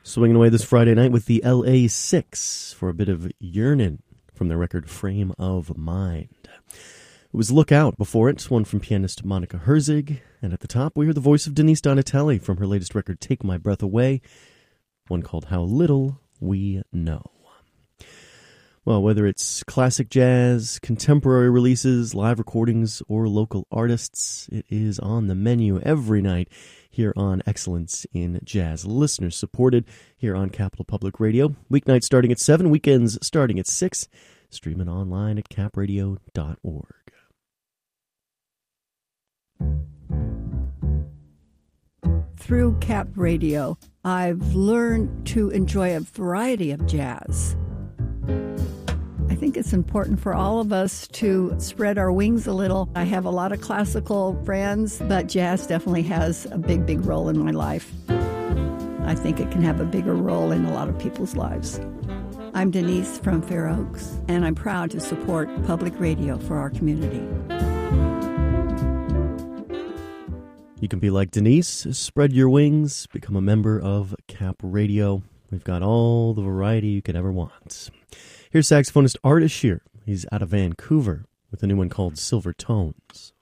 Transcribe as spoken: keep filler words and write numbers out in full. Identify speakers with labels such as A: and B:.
A: Swinging away this Friday night with the L A Six for a bit of Yearnin' from their record Frame of Mind. It was Look Out before it, one from pianist Monica Herzig, and at the top we heard the voice of Denise Donatelli from her latest record Take My Breath Away, one called How Little We Know. Well, whether it's classic jazz, contemporary releases, live recordings, or local artists, it is on the menu every night here on Excellence in Jazz. Listeners supported here on Capital Public Radio. Weeknights starting at seven, weekends starting at six. Streaming online at cap radio dot org.
B: Through Cap Radio, I've learned to enjoy a variety of jazz. I think it's important for all of us to spread our wings a little. I have a lot of classical friends, but jazz definitely has a big, big role in my life. I think it can have a bigger role in a lot of people's lives. I'm Denise from Fair Oaks, and I'm proud to support public radio for our community.
A: You can be like Denise, spread your wings, become a member of Cap Radio. We've got all the variety you could ever want. Here's saxophonist Art Ashear. He's out of Vancouver with a new one called Silver Tones.